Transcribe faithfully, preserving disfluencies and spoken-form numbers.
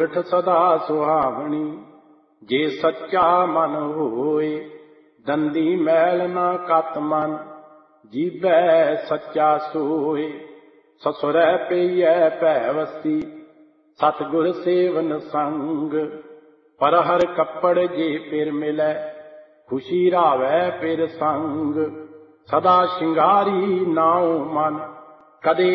ਉਲਟ ਸਦਾ ਸੁਹਾਵਣੀ। ਜੇ ਸੱਚਾ ਮਨ ਹੋਏ ਦੰਦੀ ਮੈਲ ਨਾ ਕਤ ਮਨ, ਜੀਵੈ ਸੱਚਾ ਸੋਏ। ਸਸੁਰੈ ਪਈਐ ਭੈ ਵਸੀ, ਸਤਿਗੁਰ ਸੇਵਨ ਸੰਗ। ਪਰ ਹਰ ਕੱਪੜ ਜੇ ਪਿਰ ਮਿਲੈ, ਖੁਸ਼ੀ ਰਾਵੈ ਪਿਰ ਸੰਗ। ਸਦਾ ਸ਼ਿੰਗਾਰੀ ਨਾਉ ਮਨ, ਕਦੇ